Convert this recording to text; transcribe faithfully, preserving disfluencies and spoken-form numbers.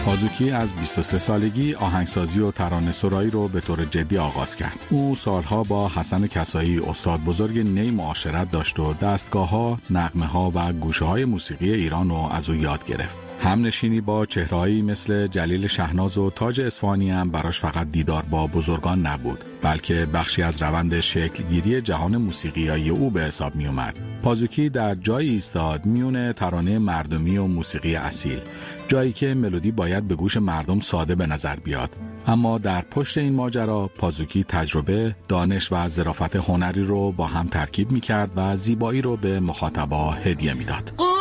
پازوکی از بیست و سه سالگی آهنگسازی و ترانه‌سرایی رو به طور جدی آغاز کرد. او سالها با حسن کسایی استاد بزرگ نی معاشرت داشت و دستگاه‌ها، نغمه‌ها و گوشه‌های موسیقی ایران رو از او یاد گرفت. همنشینی با چهرهایی مثل جلیل شهناز و تاج اصفهانی هم براش فقط دیدار با بزرگان نبود، بلکه بخشی از روند شکلگیری جهان موسیقیایی او به حساب می اومد. پازوکی در جایی ایستاد میونه ترانه مردمی و موسیقی اصیل، جایی که ملودی باید به گوش مردم ساده به نظر بیاد. اما در پشت این ماجرا پازوکی تجربه، دانش و ظرافت هنری رو با هم ترکیب می‌کرد و زیبایی رو به مخاطبا هدیه می‌داد.